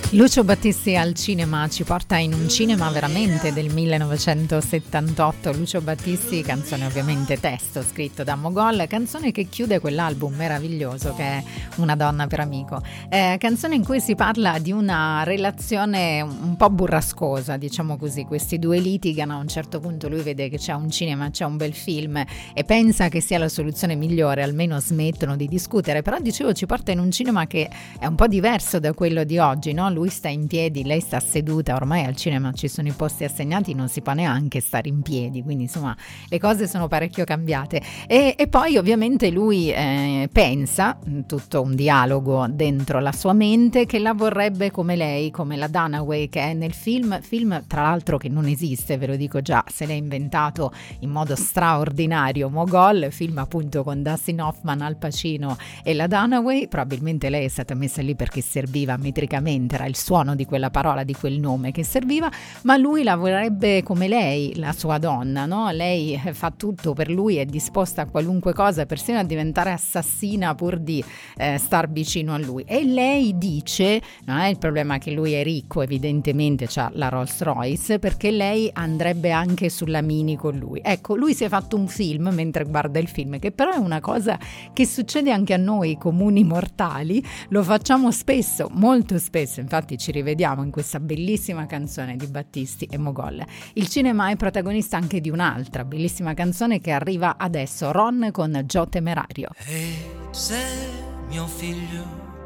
Lucio Battisti al cinema ci porta in un cinema veramente del 1978. Lucio Battisti, canzone ovviamente testo scritto da Mogol, canzone che chiude quell'album meraviglioso che è Una donna per amico, canzone in cui si parla di una relazione un po' burrascosa, diciamo così. Questi due litigano, a un certo punto lui vede che c'è un cinema, c'è un bel film e pensa che sia la soluzione migliore, almeno smettono di discutere. Però dicevo, ci porta in un cinema che è un po' diverso da quello di oggi, no? Lui sta in piedi, lei sta seduta, ormai al cinema ci sono i posti assegnati, non si può neanche stare in piedi, quindi insomma le cose sono parecchio cambiate. E poi ovviamente lui pensa, tutto un dialogo dentro la sua mente, che la vorrebbe come lei, come la Dunaway che è nel film tra l'altro che non esiste, ve lo dico già, se l'è inventato in modo straordinario Mogol, film appunto con Dustin Hoffman, Al Pacino e la Dunaway. Probabilmente lei è stata messa lì perché serviva metricamente, era il suono di quella parola, di quel nome che serviva, ma lui la vorrebbe come lei, la sua donna, no? Lei fa tutto per lui, è disposta a qualunque cosa, persino a diventare assassina pur di star vicino a lui. E lei dice, non è il problema che lui è ricco, evidentemente c'ha la Rolls Royce, perché lei andrebbe anche sulla Mini con lui. Ecco, lui si è fatto un film mentre guarda il film, che però è una cosa che succede anche a noi comuni mortali, lo facciamo spesso, molto spesso, infatti ci rivediamo in questa bellissima canzone di Battisti e Mogol. Il cinema è protagonista anche di un'altra bellissima canzone che arriva adesso, Ron con Gio Temerario. E se mio figlio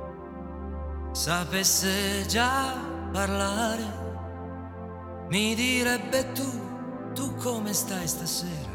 sapesse già parlare, mi direbbe tu come stai stasera?